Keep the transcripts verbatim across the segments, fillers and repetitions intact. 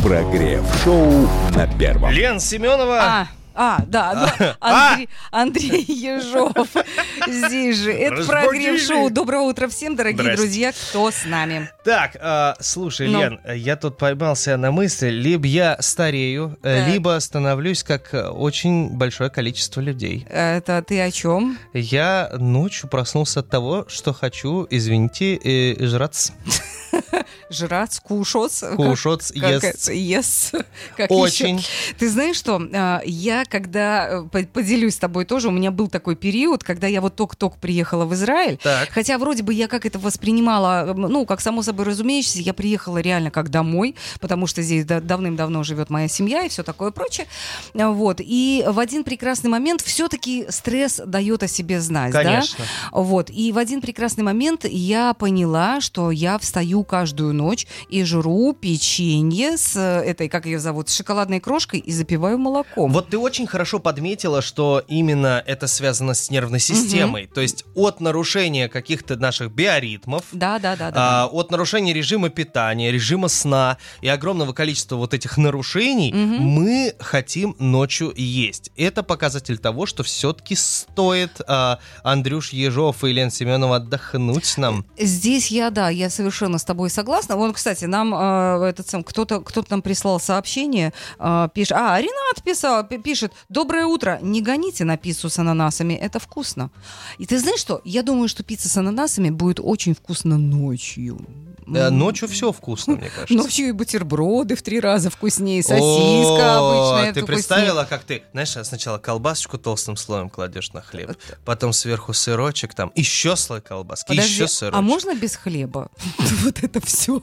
Прогрев-шоу на Первом. Лен Семенова. А, а да, да. Андрей, Андрей Ежов здесь же. Это прогрев-шоу. Доброе утро всем, дорогие Здрасте. друзья, кто с нами. Так, э, слушай, Ну. Лен, я тут поймался на мысли, либо я старею, э, Так. либо становлюсь как э, очень большое количество людей. Это ты о чем? Я ночью проснулся от того, что хочу, извините, э, жрать, Жрать, кушать. кушать, Как есть. это? Yes. Как Очень. еще? Ты знаешь что, а, я когда, э, по- поделюсь с тобой тоже, у меня был такой период, когда я вот только-только приехала в Израиль, Так. хотя вроде бы я как это воспринимала, ну, как само собой разумеющееся, я приехала реально как домой, потому что здесь да- давным-давно живет моя семья и все такое прочее. А, Вот. И в один прекрасный момент все-таки стресс дает о себе знать. да? Конечно. Вот. И в один прекрасный момент я поняла, что я встаю каждую ночь и жру печенье с э, этой, как ее зовут, с шоколадной крошкой и запиваю молоком. Вот ты очень хорошо подметила, что именно это связано с нервной системой. То есть от нарушения каких-то наших биоритмов, Да, да, да, да. а, от нарушения режима питания, режима сна и огромного количества вот этих нарушений мы хотим ночью есть. Это показатель того, что все-таки стоит а, Андрюш Ежов и Лен Семенова отдохнуть нам. Здесь я, да, я совершенно с тобой согласна. Вон, кстати, нам э, этот сам, кто-то, кто-то нам прислал сообщение, э, пишет, а, Ренат писал, пи- пишет, доброе утро, не гоните на пиццу с ананасами, это вкусно. И ты знаешь что, я думаю, что пицца с ананасами будет очень вкусно ночью. Э, М. Ночью все вкусно, мне кажется. Ночью и бутерброды в три раза вкуснее, сосиска О, обычная. ты вкуснее. представила, как ты, знаешь, сначала колбасочку толстым слоем кладешь на хлеб, потом сверху сырочек, там еще слой колбаски, Подожди, еще сырочек. а можно без хлеба? Вот это все.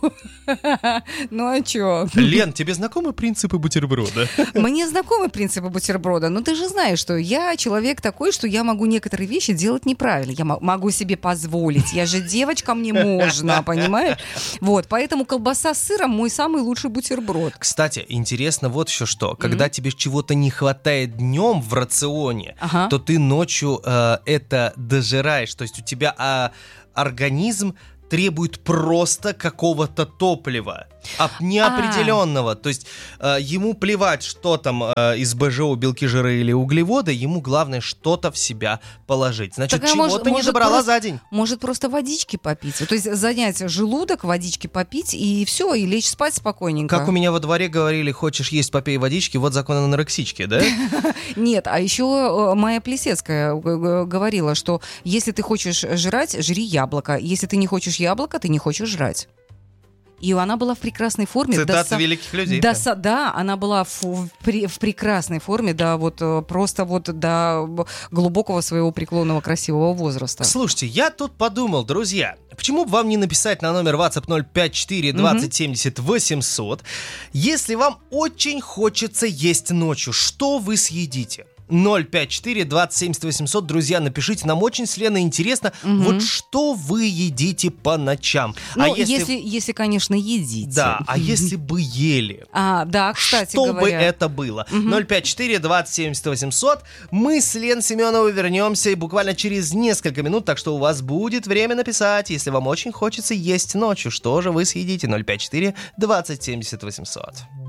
Ну а чё? Лен, тебе знакомы принципы бутерброда? Мне знакомы принципы бутерброда, но ты же знаешь, что я человек такой, что я могу некоторые вещи делать неправильно. Я мо- могу себе позволить. Я же девочка, мне можно, понимаешь? Вот, поэтому колбаса с сыром мой самый лучший бутерброд. Кстати, интересно вот еще что. Когда тебе чего-то не хватает днем в рационе, Ага. то ты ночью э, это дожираешь. То есть у тебя а, организм требует просто какого-то топлива, а, неопределенного. То есть э, ему плевать, что там э, из БЖО, белки, жиры или углеводы, ему главное что-то в себя положить. Значит, Так, а чего может- ты не может, забрала просто- за день? Может, просто водички попить? То есть занять желудок, водички попить, и все, и лечь спать спокойненько. Как у меня во дворе говорили, хочешь есть, попей водички, вот закон анорексички, да? Нет, а еще Майя Плесецкая г- г- говорила, что если ты хочешь жрать, жри яблоко. Если ты не хочешь яблоко, ты не хочешь жрать. И она была в прекрасной форме. до Цитаты са- великих людей. до прям. са- да, она была в, в пре- в прекрасной форме, да, вот э, просто вот до б- глубокого своего преклонного красивого возраста. Слушайте, я тут подумал, друзья, почему бы вам не написать на номер WhatsApp ноль пять четыре двадцать семьдесят восемьсот, если вам очень хочется есть ночью, что вы съедите? ноль пять четыре двадцать семьдесят восемьсот, друзья, напишите, нам очень с Леной интересно, вот что вы едите по ночам. Ну, а если... если... Если, конечно, едите. Да, а если бы ели? А, да, кстати Что бы говоря. это было? ноль пять четыре двадцать семьдесят восемьсот. Мы с Лен Семеновой вернемся буквально через несколько минут, так что у вас будет время написать, если вам очень хочется есть ночью. Что же вы съедите? ноль пять четыре двадцать семьдесят восемьсот.